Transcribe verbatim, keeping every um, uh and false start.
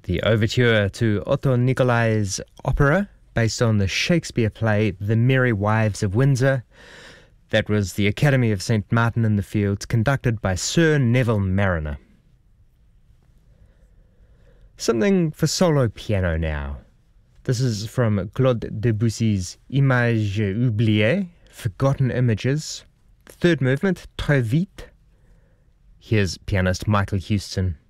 the overture to Otto Nicolai's opera, based on the Shakespeare play The Merry Wives of Windsor. That was the Academy of Saint Martin in the Fields, conducted by Sir Neville Marriner. Something for solo piano now. This is from Claude Debussy's Images oubliées, Forgotten Images. Third movement, Très vite. Here's pianist Michael Houston.